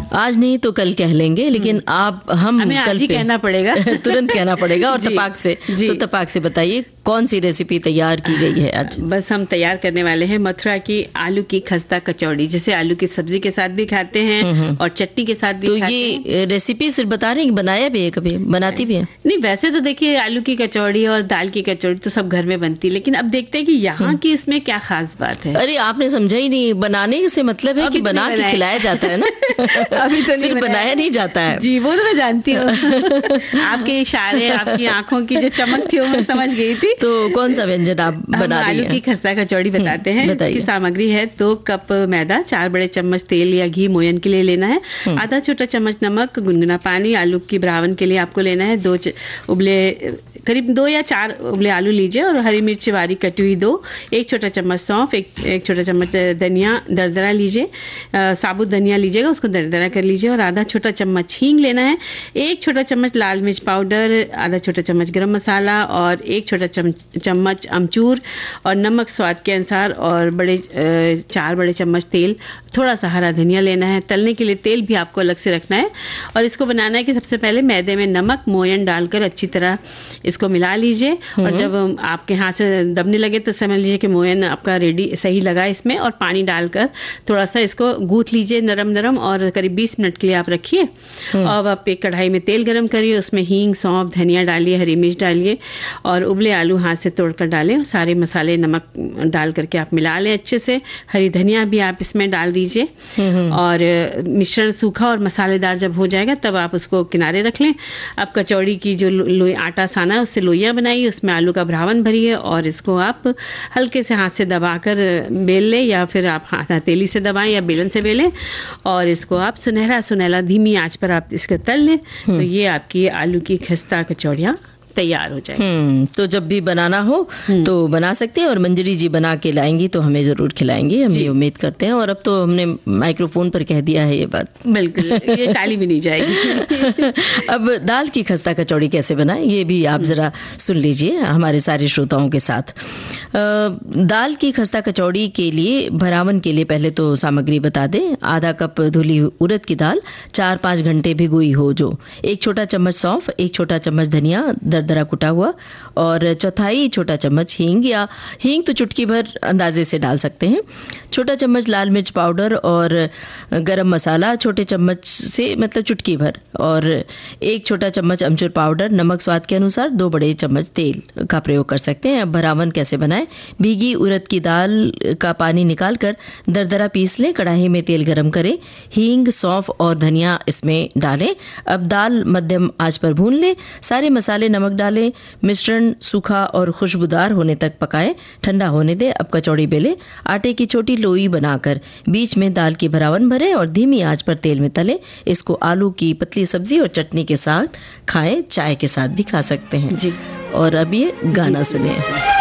आज नहीं तो कल कह लेंगे, लेकिन हमें कल आज ही कहना पड़ेगा तुरंत कहना पड़ेगा और तपाक से। तो तपाक से बताइए कौन सी रेसिपी तैयार की गई है आज? बस हम तैयार करने वाले हैं मथुरा की आलू की खस्ता कचौड़ी, जिसे आलू की सब्जी के साथ भी खाते हैं और चटनी के साथ भी तो खाते हैं। ये रेसिपी सिर्फ बता रहे हैं, बनाया भी है कभी, बनाती भी है? नहीं, वैसे तो देखिए आलू की कचौड़ी और दाल की कचौड़ी तो सब घर में बनती है, लेकिन अब देखते हैं कि यहाँ की इसमें क्या खास बात है। अरे आपने समझा ही नहीं, बनाने से मतलब है कि बना के खिलाया जाता है ना। अभी तो सिर्फ बनाया नहीं जाता है। जी, वो तो मैं जानती हूँ। आपके इशारे, आपकी आंखों की जो चमक थी वो मैं समझ गई थी। तो कौन सा व्यंजन आप बना रही हैं? आलू की खस्ता कचौड़ी बताते हैं। इसकी सामग्री है 2 कप मैदा, 4 बड़े चम्मच तेल या घी मोयन के लिए लेना है, आधा छोटा चम्मच नमक, गुनगुना पानी। आलू की ब्रावन के लिए आपको लेना है करीब 2 या 4 उबले आलू लीजिए और हरी मिर्च बारीक कटी हुई 2, 1 छोटा चम्मच सौंफ, एक छोटा चम्मच धनिया दरदरा लीजिए, साबुत धनिया लीजिएगा, उसको दरदरा कर लीजिए और आधा छोटा चम्मच हींग लेना है, 1 छोटा चम्मच लाल मिर्च पाउडर, आधा छोटा चम्मच गरम मसाला और 1 छोटा चम्मच अमचूर और नमक स्वाद के अनुसार और 4 बड़े चम्मच तेल, थोड़ा सा हरा धनिया लेना है। तलने के लिए तेल भी आपको अलग से रखना है और इसको बनाना है कि सबसे पहले मैदे में नमक मोयन डालकर अच्छी तरह इसको मिला लीजिए और जब आपके हाथ से दबने लगे तो समझ लीजिए कि मोयन आपका रेडी सही लगा इसमें, और पानी डालकर थोड़ा सा इसको गूंथ लीजिए नरम नरम और करीब 20 मिनट के लिए आप रखिए। और आप एक कढ़ाई में तेल गरम करिए, उसमें हींग, सौंफ, धनिया डालिए, हरी मिर्च डालिए और उबले आलू हाथ से तोड़कर डालें। सारे मसाले नमक डाल करके आप मिला लें अच्छे से। हरी धनिया भी आप इसमें डाल दीजिए और मिश्रण सूखा और मसालेदार जब हो जाएगा तब आप उसको किनारे रख लें। अब कचौड़ी की जो आटा साना है उससे लोइयाँ बनाइए, उसमें आलू का भरावन भरिए और इसको आप हल्के से हाथ से दबाकर बेल लें या फिर आप हथेली से दबाएं या बेलन से बेलें और इसको आप सुनहरा धीमी आंच पर आप इसको तल लें। तो ये आपकी आलू की खस्ता कचौड़ियाँ तैयार हो जाए। तो जब भी बनाना हो तो बना सकते हैं और मंजरी जी बना के लाएंगी तो हमें जरूर खिलाएंगी, हम ये उम्मीद करते हैं। और अब तो हमने माइक्रोफोन पर कह दिया है ये बात, बिल्कुल ये टाली भी नहीं जाएगी। अब दाल की खस्ता कचौड़ी कैसे बनाएं ये भी आप जरा सुन लीजिए हमारे सारे श्रोताओं के साथ। दाल की खस्ता कचौड़ी के लिए भरावन के लिए पहले तो सामग्री बता दें। आधा कप धुली उड़द की दाल 4-5 घंटे भिगोई हो जो, 1 छोटा चम्मच सौंफ, 1 छोटा चम्मच धनिया दरदरा कुटा हुआ और 1/4 छोटा चम्मच हींग, या हींग तो चुटकी भर अंदाजे से डाल सकते हैं, छोटा चम्मच लाल मिर्च पाउडर और गरम मसाला छोटे चम्मच से मतलब चुटकी भर और 1 छोटा चम्मच अमचूर पाउडर, नमक स्वाद के अनुसार, 2 बड़े चम्मच तेल का प्रयोग कर सकते हैं। अब भरावन कैसे बनाएं? भीगी उड़द की दाल का पानी निकालकर दरदरा पीस लें, कढ़ाई में तेल गरम करें, हींग, सौंफ और धनिया इसमें डालें। अब दाल मध्यम आंच पर भून लें, सारे मसाले, नमक डालें, मिश्रण सूखा और खुशबूदार होने तक पकाएं, ठंडा होने दें। अब कचौड़ी बेलें, आटे की छोटी लोई बनाकर बीच में दाल की भरावन भरें और धीमी आंच पर तेल में तलें। इसको आलू की पतली सब्जी और चटनी के साथ खाएं, चाय के साथ भी खा सकते हैं जी। और अब ये गाना सुनिए।